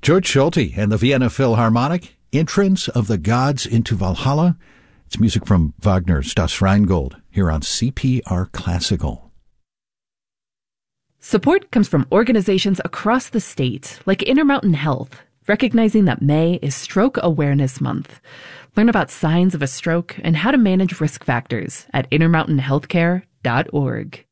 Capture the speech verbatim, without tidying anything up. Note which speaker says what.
Speaker 1: George Solti and the Vienna Philharmonic, Entrance of the Gods into Valhalla. It's music from Wagner's Das Rheingold here on C P R Classical.
Speaker 2: Support comes from organizations across the state, like Intermountain Health, recognizing that May is Stroke Awareness Month. Learn about signs of a stroke and how to manage risk factors at intermountain healthcare dot org.